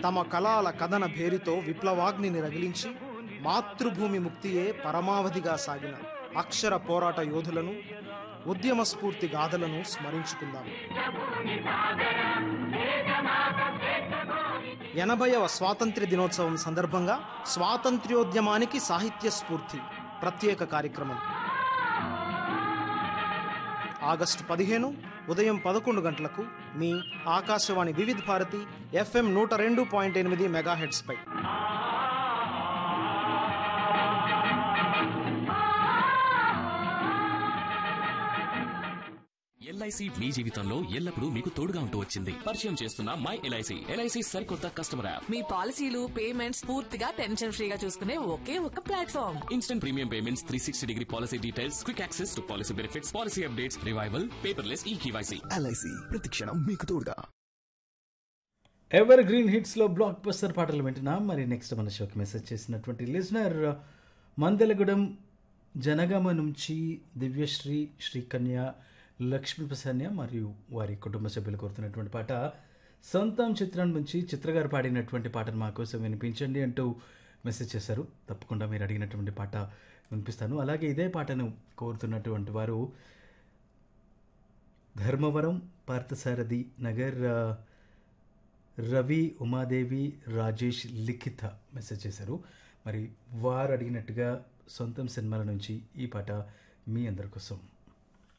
తమ కళల కథన భేరితో విప్లవాగ్నిని రగిలించి మాతృభూమి ముక్తియే పరమావధిగా సాగిన అక్షర పోరాట యోధులను, ఉద్యమ స్ఫూర్తి గాథలను స్మరించుకుందాం. 80వ స్వాతంత్ర్య దినోత్సవం సందర్భంగా స్వాతంత్ర్యోద్యమానికి సాహిత్య స్ఫూర్తి ప్రత్యేక కార్యక్రమం ఆగస్టు 15 ఉదయం 11 గంటలకు మీ ఆకాశవాణి వివిధ భారతి FM 102.8 మెగాహెర్ట్జ్ పై. ఎల్ఐసి మీ జీవితంలో ఎల్లప్పుడూ మీకు తోడుగా ఉంటూ వచ్చింది. పరిచయం చేస్తున్న మై ఎల్ఐసి. ఎల్ఐసి సరికొత్త కస్టమర్ యాప్. మీ పాలసీలు పేమెంట్స్ పూర్తిగా టెన్షన్ ఫ్రీగా చూసుకునే ఒకే ఒక platform. Instant premium payments, 360 degree policy details, quick access to policy benefits, policy updates, revival, paperless eKYC. LIC ప్రతిక్షణం మీకు తోడుగా. ఎవర్ గ్రీన్ హిట్స్ లో బ్లాక్ బస్టర్ పాటలు వింటున్నాం. మరి నెక్స్ట్ మన షోకి మెసేజ్ చేసినటువంటి లిజనర్ మందలగూడెం జనగామ నుంచి దివ్యశ్రీ, శ్రీకన్య, లక్ష్మీ ప్రసన్న మరియు వారి కుటుంబ సభ్యులు కోరుతున్నటువంటి పాట సొంతం చిత్రం నుంచి చిత్రగారు పాడినటువంటి పాటను మా కోసం వినిపించండి అంటూ మెసేజ్ చేశారు. తప్పకుండా మీరు అడిగినటువంటి పాట వినిపిస్తాను. అలాగే ఇదే పాటను కోరుతున్నటువంటి వారు ధర్మవరం పార్థసారథి నగర్ రవి, ఉమాదేవి, రాజేష్, లిఖిత మెసేజ్ చేశారు. మరి వారు అడిగినట్టుగా సొంతం సినిమాల నుంచి ఈ పాట మీ అందరి కోసం.